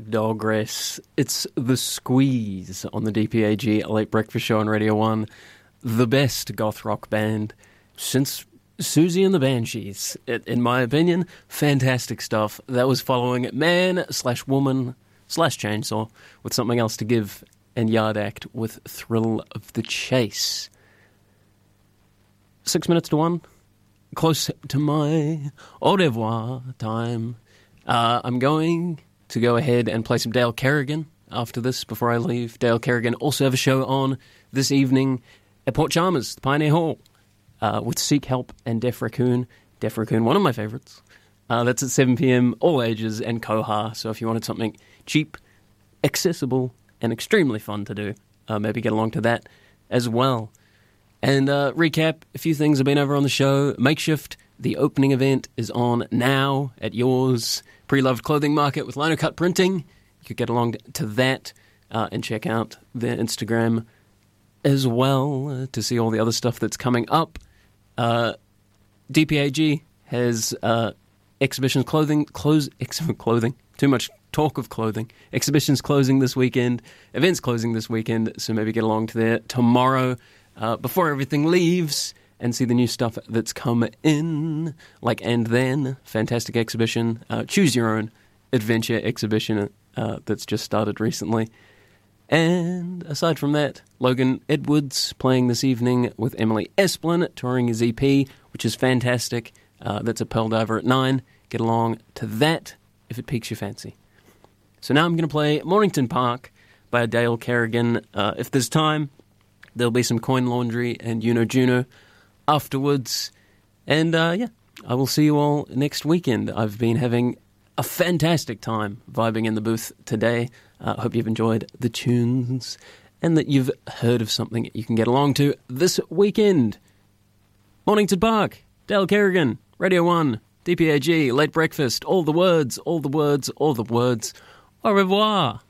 Dogress. It's The Squeeze on the DPAG Late Breakfast Show on Radio 1. The best goth rock band since Susie and the Banshees. In my opinion, fantastic stuff. That was following Man/Woman/Chainsaw with Something Else to Give and Yard Act with Thrill of the Chase. 6 minutes to 1. Close to my au revoir time. I'm going to go ahead and play some Dale Kerrigan after this before I leave. Dale Kerrigan also have a show on this evening at Port Chalmers, the Pioneer Hall, with Seek Help and Def Raccoon. Def Raccoon, one of my favourites. That's at 7 p.m, all ages, and Koha. So if you wanted something cheap, accessible, and extremely fun to do, maybe get along to that as well. And recap, a few things have been over on the show. Makeshift, the opening event, is on now at yours. Pre-loved clothing market with Lino Cut Printing. You could get along to that and check out their Instagram as well to see all the other stuff that's coming up. DPAG has exhibitions clothing. Too much talk of clothing. Exhibitions closing this weekend. Events closing this weekend. So maybe get along to there tomorrow before everything leaves and see the new stuff that's come in. Like And Then, fantastic exhibition. Choose Your Own Adventure exhibition that's just started recently. And aside from that, Logan Edwards playing this evening with Emily Esplin, touring his EP, which is fantastic. That's at Pearl Diver at 9. Get along to that if it piques your fancy. So now I'm going to play Mornington Park by Dale Kerrigan. If there's time, there'll be some Coin Laundry and Juno afterwards. And yeah, I will see you all next weekend. I've been having a fantastic time vibing in the booth today. Hope you've enjoyed the tunes and that you've heard of something you can get along to this weekend. Mornington Park, Dale Kerrigan, Radio 1, DPAG, Late Breakfast, all the words, all the words, all the words. Au revoir.